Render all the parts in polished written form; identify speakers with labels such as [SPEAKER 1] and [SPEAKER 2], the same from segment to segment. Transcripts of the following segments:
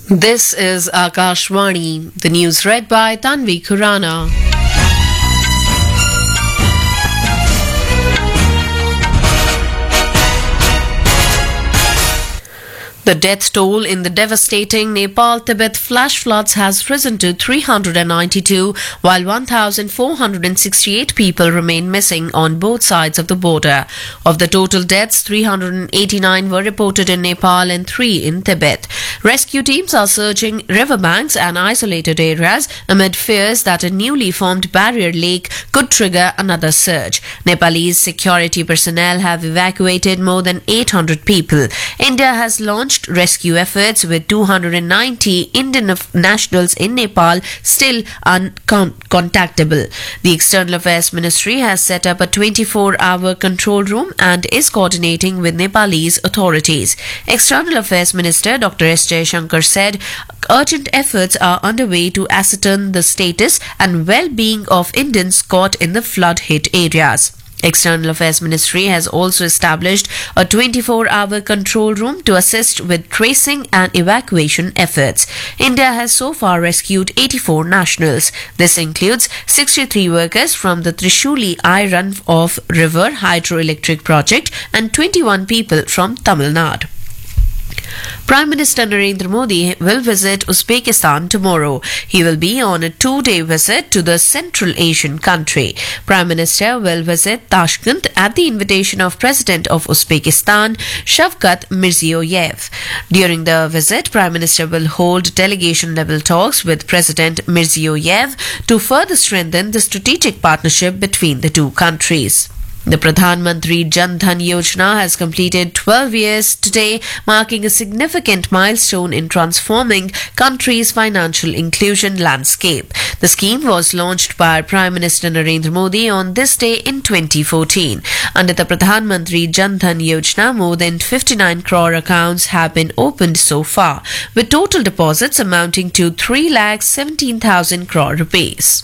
[SPEAKER 1] This is Akashvani, the news read by Tanvi Khurana. The death toll in the devastating Nepal-Tibet flash floods has risen to 392, while 1,468 people remain missing on both sides of the border. Of the total deaths, 389 were reported in Nepal and 3 in Tibet. Rescue teams are searching riverbanks and isolated areas amid fears that a newly formed barrier lake could trigger another surge. Nepalese security personnel have evacuated more than 800 people. India has launched rescue efforts with 290 Indian nationals in Nepal still uncontactable. The External Affairs Ministry has set up a 24-hour control room and is coordinating with Nepalese authorities. External Affairs Minister Dr. S. Jaishankar said urgent efforts are underway to ascertain the status and well-being of Indians caught in the flood-hit areas. External Affairs Ministry has also established a 24-hour control room to assist with tracing and evacuation efforts. India has so far rescued 84 nationals. This includes 63 workers from the Trishuli Run-off River Hydroelectric Project and 21 people from Tamil Nadu. Prime Minister Narendra Modi will visit Uzbekistan tomorrow. He will be on a 2-day visit to the Central Asian country. Prime Minister will visit Tashkent at the invitation of President of Uzbekistan, Shavkat Mirziyoyev. During the visit, Prime Minister will hold delegation-level talks with President Mirziyoyev to further strengthen the strategic partnership between the two countries. The Pradhan Mantri Jan Dhan Yojana has completed 12 years today, marking a significant milestone in transforming country's financial inclusion landscape. The scheme was launched by Prime Minister Narendra Modi on this day in 2014. Under the Pradhan Mantri Jan Dhan Yojana, more than 59 crore accounts have been opened so far, with total deposits amounting to 3,17,000 crore rupees.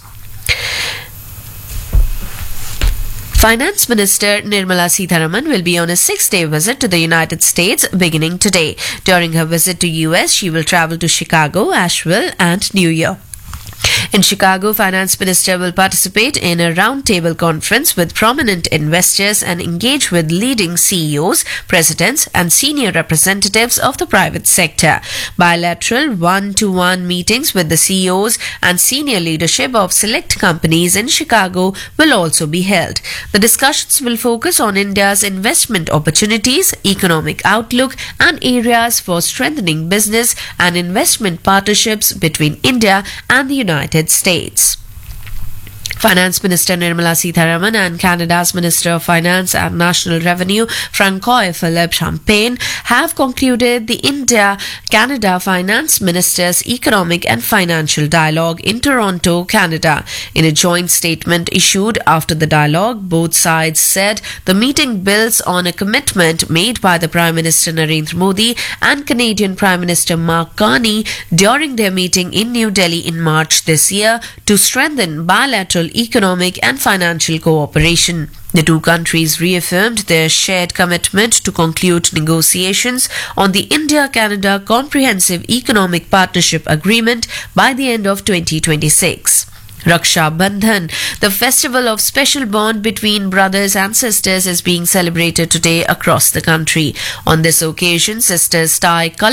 [SPEAKER 1] Finance Minister Nirmala Sitharaman will be on a 6-day visit to the United States beginning today. During her visit to US, she will travel to Chicago, Asheville and New York. In Chicago, Finance Minister will participate in a roundtable conference with prominent investors and engage with leading CEOs, presidents and senior representatives of the private sector. Bilateral one-to-one meetings with the CEOs and senior leadership of select companies in Chicago will also be held. The discussions will focus on India's investment opportunities, economic outlook and areas for strengthening business and investment partnerships between India and the United States. Finance Minister Nirmala Sitharaman and Canada's Minister of Finance and National Revenue, Francois Philippe Champagne, have concluded the India-Canada Finance Ministers' Economic and Financial Dialogue in Toronto, Canada. In a joint statement issued after the dialogue, both sides said the meeting builds on a commitment made by the Prime Minister Narendra Modi and Canadian Prime Minister Mark Carney during their meeting in New Delhi in March this year to strengthen bilateral economic and financial cooperation. The two countries reaffirmed their shared commitment to conclude negotiations on the India-Canada Comprehensive Economic Partnership Agreement by the end of 2026. Raksha Bandhan, the festival of special bond between brothers and sisters, is being celebrated today across the country. On this occasion, sisters tie